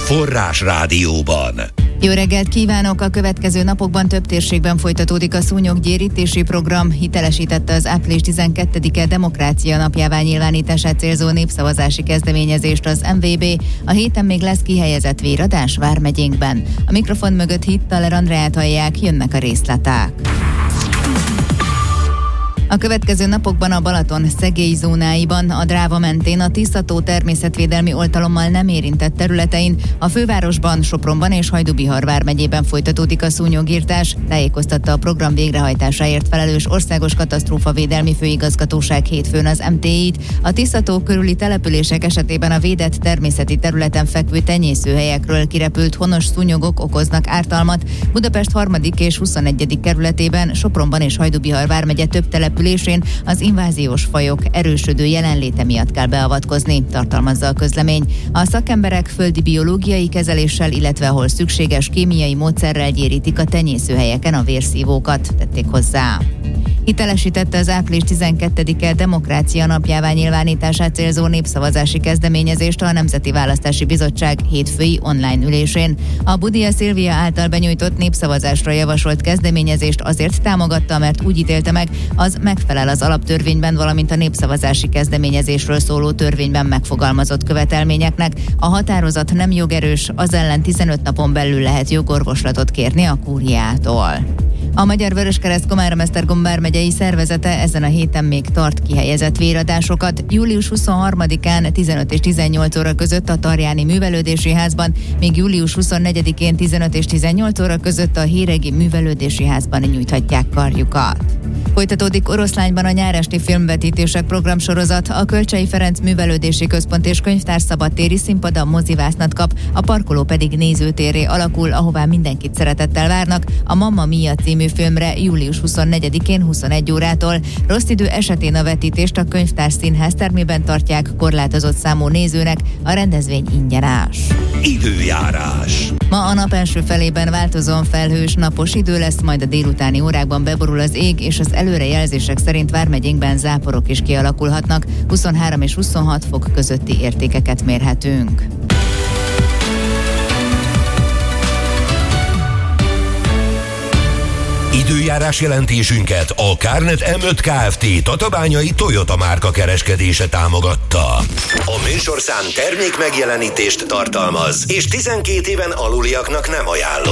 Forrás Rádióban. Jó reggelt kívánok! A következő napokban több térségben folytatódik a szúnyoggyérítési program. Hitelesítette az április 12-e Demokrácia napjává nyilvánítását célzó népszavazási kezdeményezést az MVB. A héten még lesz kihelyezett véradás vármegyénkben. A mikrofon mögött Hittaler Andreát hallják, jönnek a részletek. A következő napokban a Balaton szegély zónáiban, a Dráva mentén, a Tisza-tó természetvédelmi oltalommal nem érintett területein, a fővárosban, Sopronban és Hajdú-Bihar vármegyében folytatódik a szúnyogírtás, tájékoztatta a program végrehajtásáért felelős Országos Katasztrófavédelmi Főigazgatóság hétfőn az MTI-t. A Tisza-tó körüli települések esetében a védett természeti területen fekvő tenyészőhelyekről kirepült honos szúnyogok okoznak ártalmat. Budapest 3. és 21. kerületében, Sopronban és Hajdú-Bihar vármegye több településén az inváziós fajok erősödő jelenléte miatt kell beavatkozni, tartalmazza a közlemény. A szakemberek földi biológiai kezeléssel, illetve ahol szükséges kémiai módszerrel gyérítik a tenyészőhelyeken a vérszívókat, tették hozzá. Hitelesítette az április 12-e Demokrácia napjává nyilvánítását célzó népszavazási kezdeményezést a Nemzeti Választási Bizottság hétfői online ülésén. A Budia Szilvia által benyújtott népszavazásra javasolt kezdeményezést azért támogatta, mert úgy ítélte meg, az megfelel az alaptörvényben, valamint a népszavazási kezdeményezésről szóló törvényben megfogalmazott követelményeknek. A határozat nem jogerős, az ellen 15 napon belül lehet jogorvoslatot kérni a kúriától. A Magyar Vöröskereszt Komárom-Esztergom vármegyei szervezete ezen a héten még tart kihelyezett véradásokat. Július 23-án 15 és 18 óra között a Tarjáni Művelődési Házban, míg július 24-én 15 és 18 óra között a Híregi Művelődési Házban nyújthatják karjukat. Folytatódik Oroszlányban a nyáresti filmvetítések programsorozat, a Kölcsey Ferenc Művelődési Központ és Könyvtár szabadtéri színpada mozivásznat kap, a parkoló pedig nézőtérré alakul, ahová mindenkit szeretettel várnak. A Mamma Mia című filmre július 24-én 21 órától. Rossz idő esetén a vetítést a Könyvtár Színház termében tartják korlátozott számú nézőnek, a rendezvény ingyenes. Időjárás. Ma a nap első felében változóan felhős, napos idő lesz, majd a délutáni órákban beborul az ég, és az előrejelzések szerint vármegyénkben záporok is kialakulhatnak, 23 és 26 fok közötti értékeket mérhetünk. Időjárás jelentésünket a Kárnet M5 Kft. Tatabányai Toyota márka kereskedése támogatta. A műsorszám termék megjelenítést tartalmaz, és 12 éven aluliaknak nem ajánlott.